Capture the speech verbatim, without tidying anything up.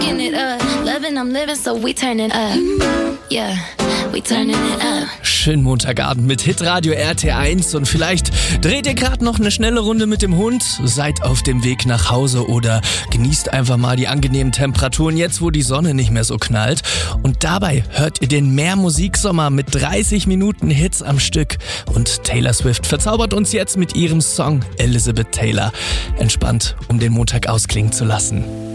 Fucking it up, loving, I'm living, so we turn it up. Yeah, we turning it up. Schönen Montagabend mit Hitradio R T eins und vielleicht dreht ihr gerade noch eine schnelle Runde mit dem Hund, seid auf dem Weg nach Hause oder genießt einfach mal die angenehmen Temperaturen jetzt, wo die Sonne nicht mehr so knallt. Und dabei hört ihr den Mehrmusiksommer mit dreißig Minuten Hits am Stück. Und Taylor Swift verzaubert uns jetzt mit ihrem Song Elizabeth Taylor. Entspannt, um den Montag ausklingen zu lassen.